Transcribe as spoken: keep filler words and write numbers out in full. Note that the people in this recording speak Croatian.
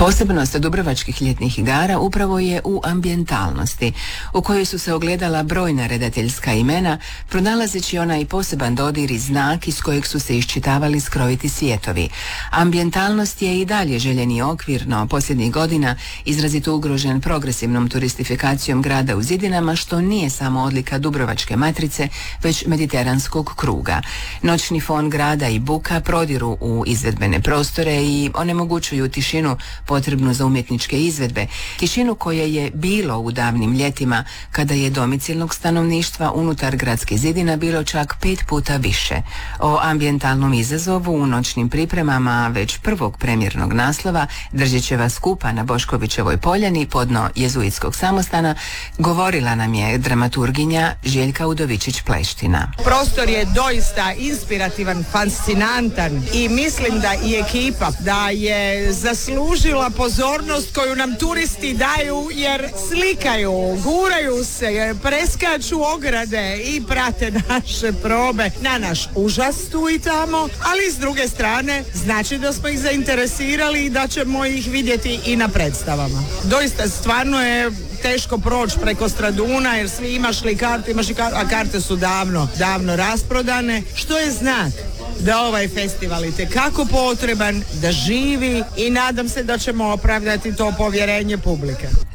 Posebnost dubrovačkih ljetnih igara upravo je u ambijentalnosti, u kojoj su se ogledala brojna redateljska imena, pronalazeći onaj poseban dodir i znak iz kojeg su se iščitavali skroviti svijetovi. Ambijentalnost je i dalje željeni okvir, no posljednjih godina izrazito ugrožen progresivnom turistifikacijom grada u zidinama, što nije samo odlika dubrovačke matrice, već mediteranskog kruga. Noćni fon grada i buka prodiru u izvedbene prostore i onemogućuju tišinu potrebnu za umjetničke izvedbe, tišinu koje je bilo u davnim ljetima kada je domicilnog stanovništva unutar gradskih zidina bilo čak pet puta više. O ambijentalnom izazovu u noćnim pripremama već prvog premjernog naslova Držićeva skupa na Boškovićevoj poljani podno jezuitskog samostana govorila nam je dramaturginja Željka Udovičić-Pleština. Prostor je doista inspirativan, fascinantan i mislim da i ekipa da je zaslužila pozornost koju nam turisti daju, jer slikaju, guraju se, preskaču ograde i prate naše probe. Na naš užas tu i tamo, ali s druge strane znači da smo ih zainteresirali i da ćemo ih vidjeti i na predstavama. Doista stvarno je teško proći preko Straduna jer svi imaš li karte, imaš li karte, a karte su davno, davno rasprodane, što je znak da ovaj festival je tekako potreban, da živi i nadam se da ćemo opravdati to povjerenje publike.